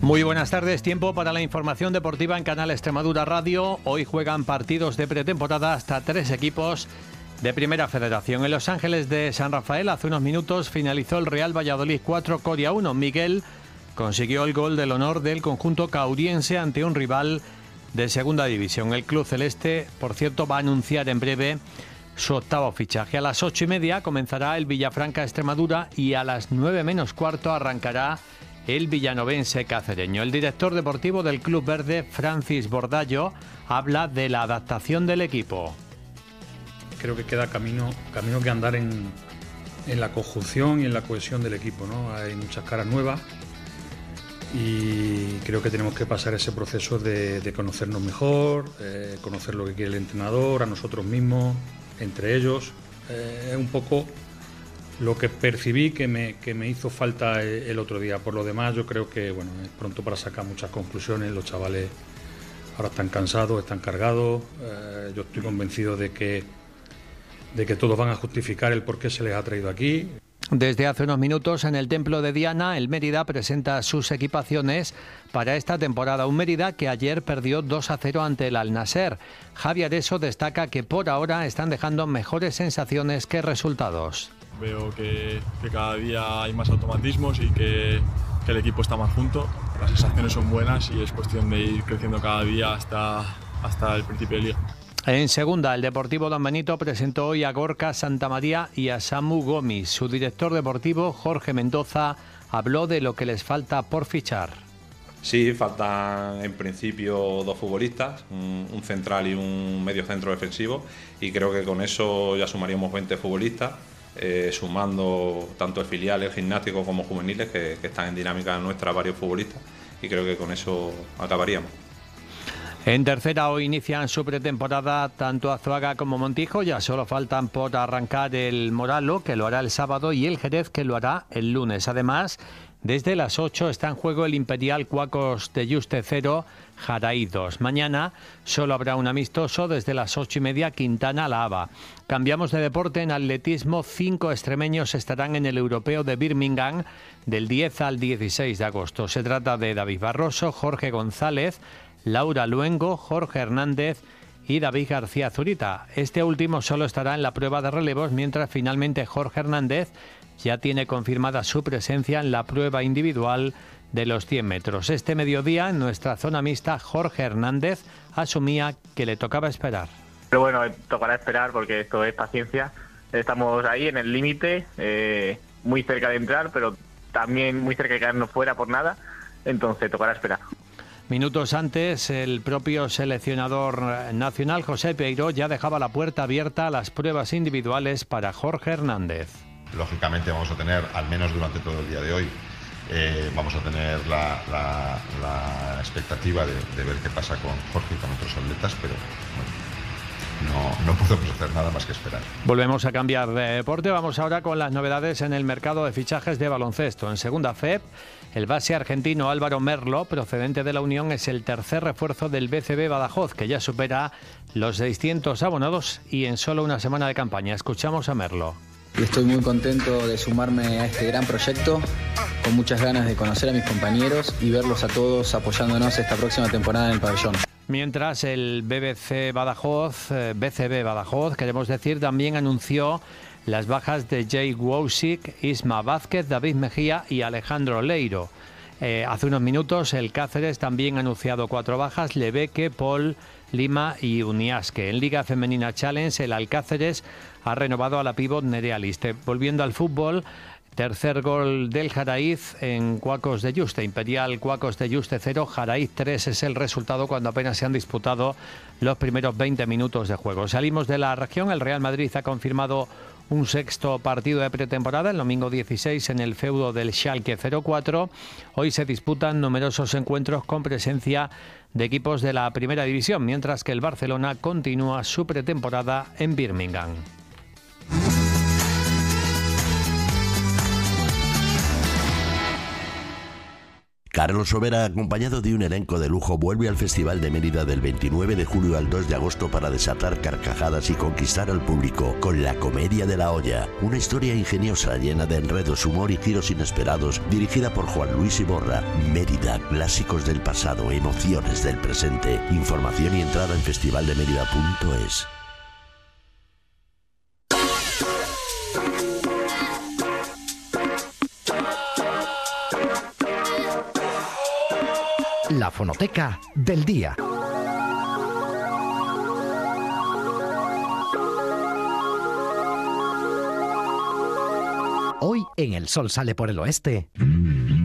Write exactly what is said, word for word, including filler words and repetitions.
Muy buenas tardes, tiempo para la información deportiva en Canal Extremadura Radio. Hoy juegan partidos de pretemporada hasta tres equipos de Primera Federación. En Los Ángeles de San Rafael, hace unos minutos, finalizó el Real Valladolid cuatro, Coria uno. Miguel consiguió el gol del honor del conjunto cauriense ante un rival de Segunda División. El club celeste, por cierto, va a anunciar en breve su octavo fichaje. A las ocho y media comenzará el Villafranca Extremadura y a las nueve menos cuarto arrancará el villanovense cacereño. El director deportivo del Club Verde, Francis Bordallo, habla de la adaptación del equipo. Creo que queda camino, camino que andar en, en la conjunción y en la cohesión del equipo, ¿no? Hay muchas caras nuevas y creo que tenemos que pasar ese proceso de, de conocernos mejor, eh, conocer lo que quiere el entrenador, a nosotros mismos, entre ellos. Eh, es un poco lo que percibí que me, que me hizo falta el otro día. Por lo demás, yo creo que bueno, es pronto para sacar muchas conclusiones. Los chavales ahora están cansados, están cargados. Eh, yo estoy convencido de que, de que todos van a justificar el por qué se les ha traído aquí. Desde hace unos minutos, en el Templo de Diana, el Mérida presenta sus equipaciones para esta temporada. Un Mérida que ayer perdió dos a cero ante el Al-Nasser. Javi Areso destaca que por ahora están dejando mejores sensaciones que resultados. Veo que, que cada día hay más automatismos y que, que el equipo está más junto. Las sensaciones son buenas y es cuestión de ir creciendo cada día hasta, hasta el principio de liga. En segunda, el Deportivo Don Benito presentó hoy a Gorka Santamaría y a Samu Gomis. Su director deportivo, Jorge Mendoza, habló de lo que les falta por fichar. Sí, faltan en principio dos futbolistas, un, un central y un medio centro defensivo, y creo que con eso ya sumaríamos veinte futbolistas. Eh, sumando tanto el filial, el gimnástico como juveniles que, que están en dinámica nuestra varios futbolistas, y creo que con eso acabaríamos. En tercera hoy inician su pretemporada tanto Azuaga como Montijo, ya solo faltan por arrancar el Moralo, que lo hará el sábado, y el Jerez, que lo hará el lunes. Además, desde las ocho está en juego el Imperial Cuacos de Yuste cero, Jaraí dos. Mañana solo habrá un amistoso desde las ocho y media, Quintana La Hava. Cambiamos de deporte. En atletismo, cinco extremeños estarán en el Europeo de Birmingham del diez al dieciséis de agosto. Se trata de David Barroso, Jorge González, Laura Luengo, Jorge Hernández y David García Zurita. Este último solo estará en la prueba de relevos, mientras finalmente Jorge Hernández ya tiene confirmada su presencia en la prueba individual de los cien metros. Este mediodía, en nuestra zona mixta, Jorge Hernández asumía que le tocaba esperar. Pero bueno, tocará esperar porque esto es paciencia. Estamos ahí en el límite, eh, muy cerca de entrar, pero también muy cerca de quedarnos fuera por nada. Entonces tocará esperar. Minutos antes, el propio seleccionador nacional, José Peiró, ya dejaba la puerta abierta a las pruebas individuales para Jorge Hernández. Lógicamente vamos a tener, al menos durante todo el día de hoy, eh, vamos a tener la, la, la expectativa de, de ver qué pasa con Jorge y con otros atletas, pero bueno, no, no podemos hacer nada más que esperar. Volvemos a cambiar de deporte. Vamos ahora con las novedades en el mercado de fichajes de baloncesto. En segunda F E P, el base argentino Álvaro Merlo, procedente de la Unión, es el tercer refuerzo del B C B Badajoz, que ya supera los seiscientos abonados y en solo una semana de campaña. Escuchamos a Merlo. Estoy muy contento de sumarme a este gran proyecto, con muchas ganas de conocer a mis compañeros y verlos a todos apoyándonos esta próxima temporada en el pabellón. Mientras el B B C Badajoz, eh, B C B Badajoz, queremos decir, también anunció las bajas de Jay Wojcik, Isma Vázquez, David Mejía y Alejandro Leiro. Eh, hace unos minutos el Cáceres también ha anunciado cuatro bajas: Lebeque, Paul, Lima y Uniasque. En Liga Femenina Challenge, el Alcáceres ha renovado a la pívot Nerea Liste. Volviendo al fútbol, tercer gol del Jaraíz en Cuacos de Yuste. Imperial Cuacos de Yuste cero, Jaraíz tres es el resultado cuando apenas se han disputado los primeros veinte minutos de juego. Salimos de la región. El Real Madrid ha confirmado un sexto partido de pretemporada el domingo dieciséis en el feudo del Schalke cero cuatro. Hoy se disputan numerosos encuentros con presencia de equipos de la primera división, mientras que el Barcelona continúa su pretemporada en Birmingham. Carlos Sobera, acompañado de un elenco de lujo, vuelve al Festival de Mérida del veintinueve de julio al dos de agosto para desatar carcajadas y conquistar al público con La Comedia de la Olla, una historia ingeniosa llena de enredos, humor y giros inesperados, dirigida por Juan Luis Iborra. Mérida, clásicos del pasado, emociones del presente. Información y entrada en festival de mérida punto es. La fonoteca del día. Hoy en El Sol Sale por el Oeste.